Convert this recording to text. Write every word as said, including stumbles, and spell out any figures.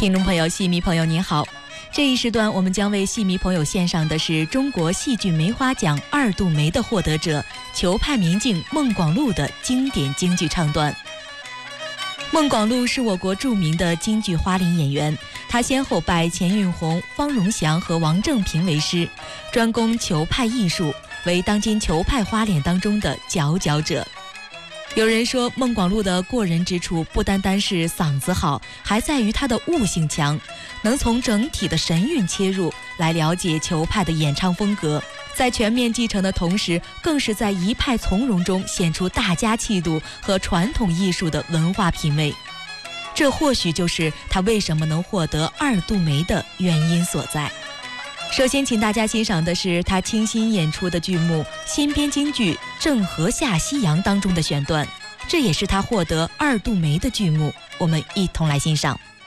听众朋友、戏迷朋友您好，这一时段我们将为戏迷朋友献上的是中国戏剧梅花奖二度梅的获得者裘派明镜孟广禄的经典京剧唱段。孟广禄是我国著名的京剧花脸演员，他先后拜钱运红、方荣祥和王正平为师，专攻裘派艺术，为当今裘派花脸当中的佼佼者。有人说孟广禄的过人之处不单单是嗓子好，还在于他的悟性强，能从整体的神韵切入来了解裘派的演唱风格，在全面继承的同时，更是在一派从容中显出大家气度和传统艺术的文化品味。这或许就是他为什么能获得二度梅的原因所在。首先请大家欣赏的是他倾心演出的剧目新编京剧《郑和下西洋》当中的选段，这也是他获得二度梅的剧目，我们一同来欣赏。